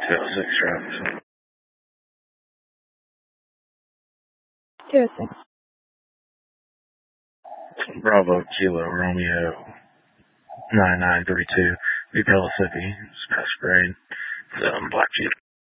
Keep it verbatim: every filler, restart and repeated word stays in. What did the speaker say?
two oh six traffic. two oh six. Bravo Kilo Romeo nine nine three two, New Pellissippi, past grade, um, Black Jeep.